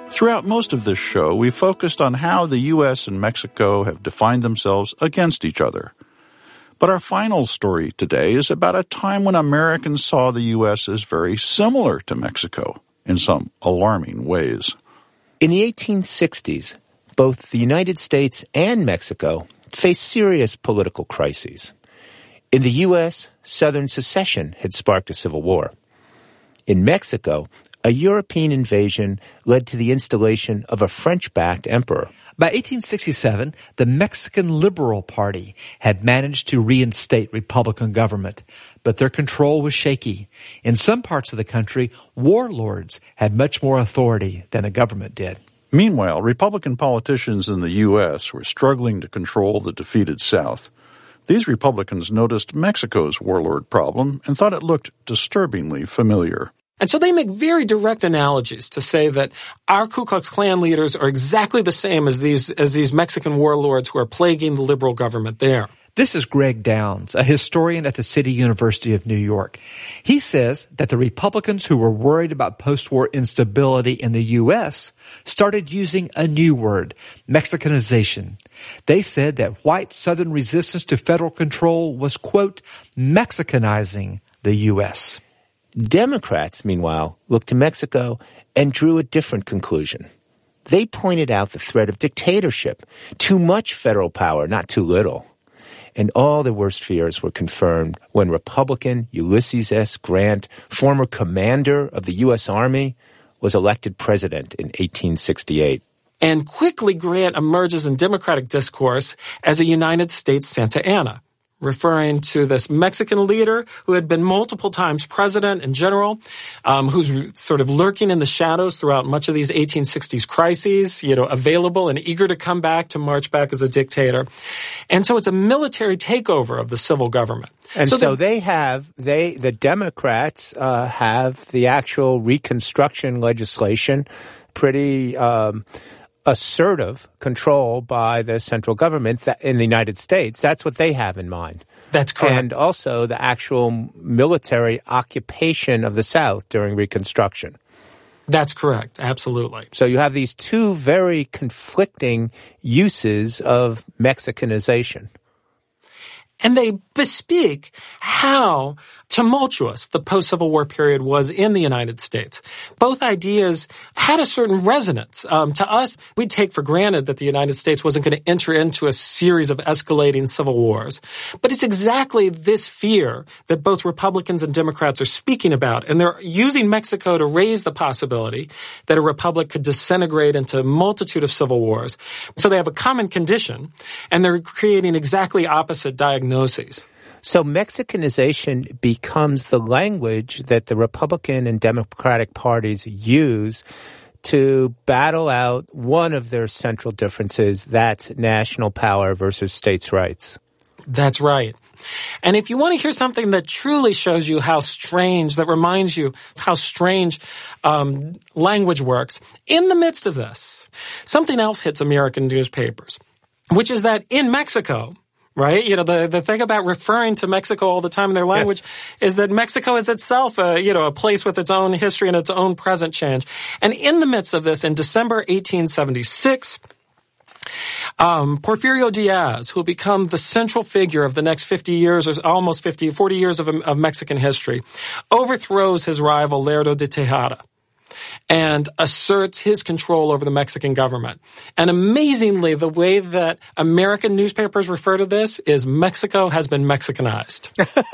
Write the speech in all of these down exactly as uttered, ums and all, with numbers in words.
Throughout most of this show, we focused on how the U S and Mexico have defined themselves against each other. But our final story today is about a time when Americans saw the U S as very similar to Mexico in some alarming ways. In the eighteen sixties, both the United States and Mexico faced serious political crises. In the U S, Southern secession had sparked a civil war. In Mexico, a European invasion led to the installation of a French-backed emperor. By eighteen sixty-seven, the Mexican Liberal Party had managed to reinstate Republican government, but their control was shaky. In some parts of the country, warlords had much more authority than the government did. Meanwhile, Republican politicians in the U S were struggling to control the defeated South. These Republicans noticed Mexico's warlord problem and thought it looked disturbingly familiar. And so they make very direct analogies to say that our Ku Klux Klan leaders are exactly the same as these as these Mexican warlords who are plaguing the liberal government there. This is Greg Downs, a historian at the City University of New York. He says that the Republicans who were worried about post-war instability in the U S started using a new word, Mexicanization. They said that white Southern resistance to federal control was, quote, Mexicanizing the U S. Democrats, meanwhile, looked to Mexico and drew a different conclusion. They pointed out the threat of dictatorship, too much federal power, not too little. And all their worst fears were confirmed when Republican Ulysses S. Grant, former commander of the U S. Army, was elected president in eighteen sixty-eight. And quickly Grant emerges in Democratic discourse as a United States Santa Anna, referring to this Mexican leader who had been multiple times president and general, um, who's sort of lurking in the shadows throughout much of these eighteen sixties crises, you know, available and eager to come back to march back as a dictator. And so it's a military takeover of the civil government. And so, so the, they have, they, the Democrats, uh, have the actual Reconstruction legislation pretty, um, assertive control by the central government in the United States. That's what they have in mind. That's correct. And also the actual military occupation of the South during Reconstruction. That's correct. Absolutely. So you have these two very conflicting uses of Mexicanization. And they bespeak how tumultuous the post-Civil War period was in the United States. Both ideas had a certain resonance. Um, to us, we'd take for granted that the United States wasn't going to enter into a series of escalating civil wars. But it's exactly this fear that both Republicans and Democrats are speaking about. And they're using Mexico to raise the possibility that a republic could disintegrate into a multitude of civil wars. So they have a common condition, and they're creating exactly opposite diagnoses. So Mexicanization becomes the language that the Republican and Democratic parties use to battle out one of their central differences, that's national power versus states' rights. That's right. And if you want to hear something that truly shows you how strange, that reminds you how strange um, language works, in the midst of this, something else hits American newspapers, which is that in Mexico, right? You know, the, the thing about referring to Mexico all the time in their language yes. is that Mexico is itself a, you know, a place with its own history and its own present change. And in the midst of this, in December eighteen seventy-six, um, Porfirio Diaz, who will become the central figure of the next fifty years, or almost fifty, forty years of, of Mexican history, overthrows his rival Lerdo de Tejada and asserts his control over the Mexican government. And amazingly, the way that American newspapers refer to this is Mexico has been Mexicanized.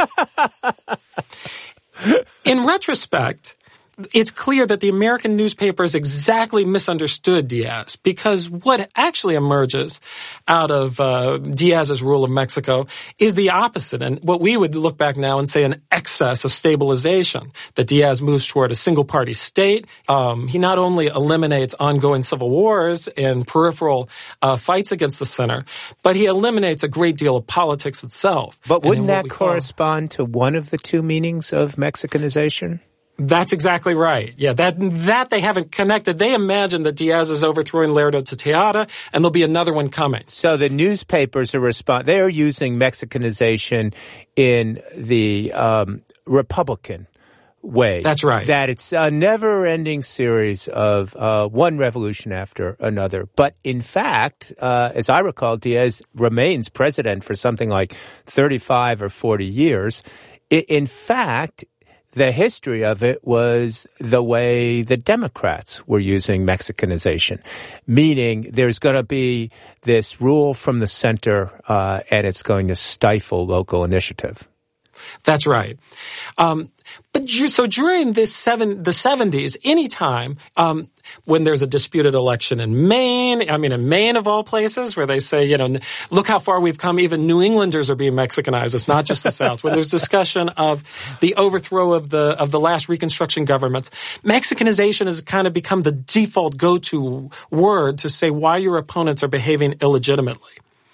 In retrospect, it's clear that the American newspapers exactly misunderstood Diaz, because what actually emerges out of uh, Diaz's rule of Mexico is the opposite, and what we would look back now and say an excess of stabilization. That Diaz moves toward a single-party state. Um, he not only eliminates ongoing civil wars and peripheral uh, fights against the center, but he eliminates a great deal of politics itself. But wouldn't that correspond to one of the two meanings of Mexicanization? That's exactly right. Yeah, that that they haven't connected. They imagine that Diaz is overthrowing Lerdo de Tejada, and there'll be another one coming. So the newspapers are respond. They are using Mexicanization in the um, Republican way. That's right. That it's a never-ending series of uh, one revolution after another. But in fact, uh, as I recall, Diaz remains president for something like thirty-five or forty years. I- in fact, the history of it was the way the Democrats were using Mexicanization, meaning there's going to be this rule from the center, uh, and it's going to stifle local initiative. That's right. Um, but so during this seven, the seventies, anytime, um, when there's a disputed election in Maine, I mean, in Maine of all places, where they say, you know, look how far we've come, even New Englanders are being Mexicanized. It's not just the South. When there's discussion of the overthrow of the, of the last Reconstruction governments, Mexicanization has kind of become the default go-to word to say why your opponents are behaving illegitimately.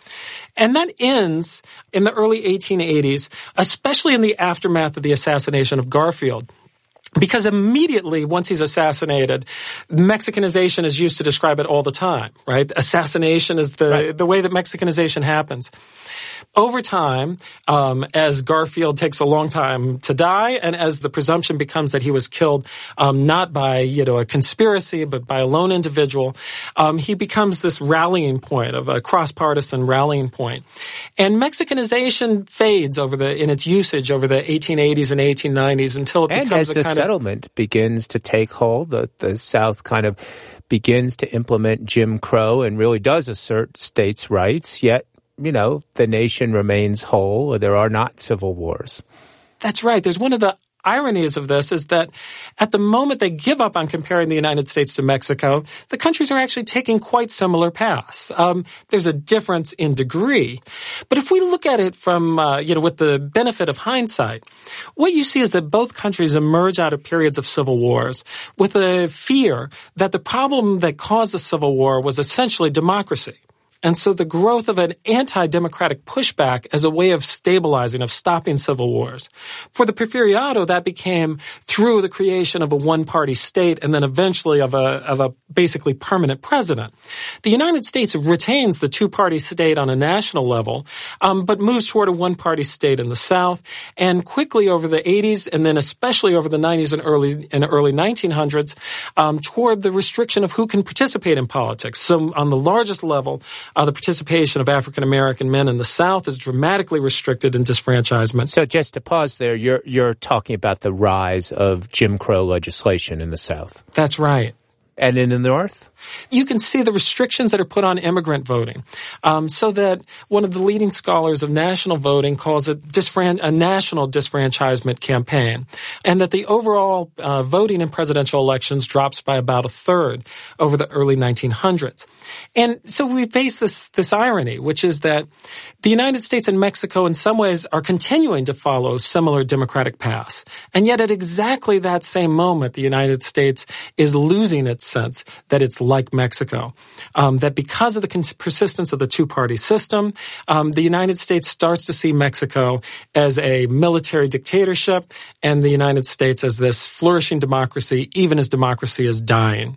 And that ends in the early eighteen eighties, especially in the aftermath of the assassination of Garfield. Because immediately, once he's assassinated, Mexicanization is used to describe it all the time, right? Assassination is the, right. the way that Mexicanization happens. Over time, um, as Garfield takes a long time to die, and as the presumption becomes that he was killed um, not by, you know, a conspiracy, but by a lone individual, um, he becomes this rallying point of a cross-partisan rallying point. And Mexicanization fades over the in its usage over the eighteen eighties and eighteen nineties until it and becomes as a the kind settlement of begins to take hold, the, the South kind of begins to implement Jim Crow and really does assert states' rights, yet you know, the nation remains whole. There are not civil wars. That's right. There's one of the ironies of this is that at the moment they give up on comparing the United States to Mexico, the countries are actually taking quite similar paths. Um, there's a difference in degree. But if we look at it from, uh, you know, with the benefit of hindsight, what you see is that both countries emerge out of periods of civil wars with a fear that the problem that caused the Civil War was essentially democracy. And so the growth of an anti-democratic pushback as a way of stabilizing, of stopping civil wars. For the Porfiriato, that became through the creation of a one-party state and then eventually of a, of a basically permanent president. The United States retains the two-party state on a national level, um, but moves toward a one-party state in the South. And quickly over the eighties and then especially over the nineties and early, and early nineteen hundreds, um, toward the restriction of who can participate in politics. So on the largest level, Uh, the participation of African-American men in the South is dramatically restricted and disfranchisement. So just to pause there, you're you're talking about the rise of Jim Crow legislation in the South. That's right. And in the North? You can see the restrictions that are put on immigrant voting, um, so that one of the leading scholars of national voting calls it disfran- a national disfranchisement campaign, and that the overall uh, voting in presidential elections drops by about a third over the early nineteen hundreds. And so we face this, this irony, which is that the United States and Mexico in some ways are continuing to follow similar democratic paths. And yet at exactly that same moment, the United States is losing its sense that it's like Mexico. Um, that because of the cons- persistence of the two-party system, um, the United States starts to see Mexico as a military dictatorship and the United States as this flourishing democracy, even as democracy is dying.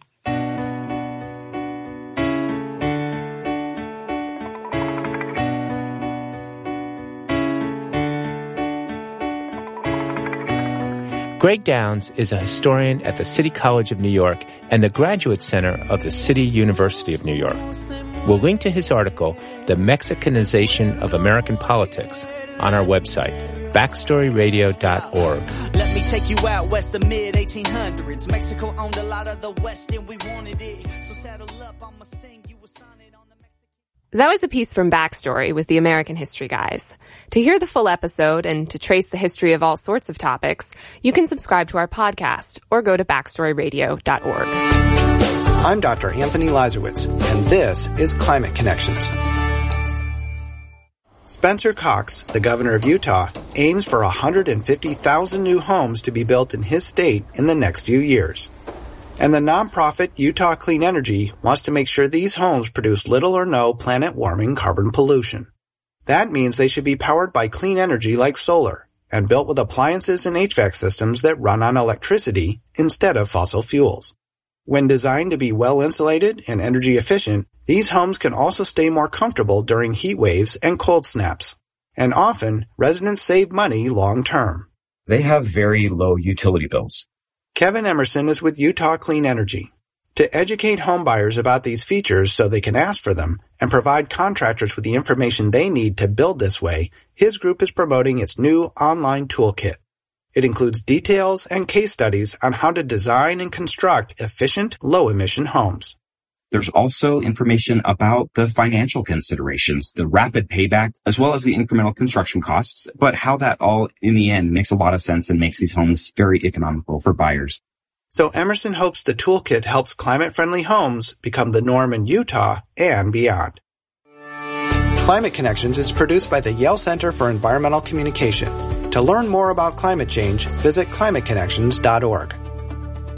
Greg Downs is a historian at the City College of New York and the Graduate Center of the City University of New York. We'll link to his article, The Mexicanization of American Politics, on our website, backstory radio dot org. Let me take you out west of mid eighteen hundreds. Mexico owned a lot of the West and we wanted it. So saddle up, I'ma sing you a sonnet on the Mexican. That was a piece from Backstory with the American History Guys. To hear the full episode and to trace the history of all sorts of topics, you can subscribe to our podcast or go to backstory radio dot org. I'm Doctor Anthony Lazarowitz, and this is Climate Connections. Spencer Cox, the governor of Utah, aims for one hundred fifty thousand new homes to be built in his state in the next few years. And the nonprofit Utah Clean Energy wants to make sure these homes produce little or no planet-warming carbon pollution. That means they should be powered by clean energy like solar and built with appliances and H V A C systems that run on electricity instead of fossil fuels. When designed to be well insulated and energy efficient, these homes can also stay more comfortable during heat waves and cold snaps. And often, residents save money long term. They have very low utility bills. Kevin Emerson is with Utah Clean Energy. To educate homebuyers about these features so they can ask for them and provide contractors with the information they need to build this way, his group is promoting its new online toolkit. It includes details and case studies on how to design and construct efficient, low-emission homes. There's also information about the financial considerations, the rapid payback, as well as the incremental construction costs, but how that all, in the end, makes a lot of sense and makes these homes very economical for buyers. So Emerson hopes the toolkit helps climate-friendly homes become the norm in Utah and beyond. Climate Connections is produced by the Yale Center for Environmental Communication. To learn more about climate change, visit climate connections dot org.